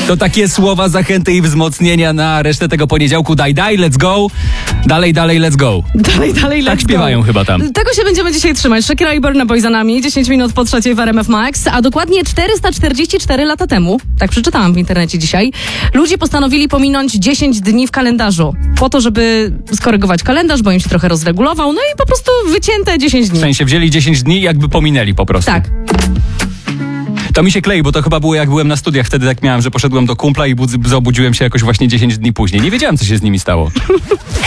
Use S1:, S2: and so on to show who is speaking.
S1: To takie słowa zachęty i wzmocnienia na resztę tego poniedziałku. Daj, let's go. Dalej, let's go.
S2: Dalej, let's
S1: Tak śpiewają
S2: go.
S1: chyba tam.
S2: Tego się będziemy dzisiaj trzymać. Shakira i Burna Boy za nami. 10 minut po 3 w RMF Max. A dokładnie 444 lata temu, tak przeczytałam w internecie dzisiaj, ludzie postanowili pominąć 10 dni w kalendarzu. Po to, żeby skorygować kalendarz, bo im się trochę rozregulował. No i po prostu wycięte 10 dni.
S1: W sensie wzięli 10 dni i jakby pominęli po prostu.
S2: Tak.
S1: To mi się klei, bo to chyba było jak byłem na studiach. Wtedy tak miałem, że poszedłem do kumpla i obudziłem się jakoś właśnie 10 dni później. Nie wiedziałem, co się z nimi stało.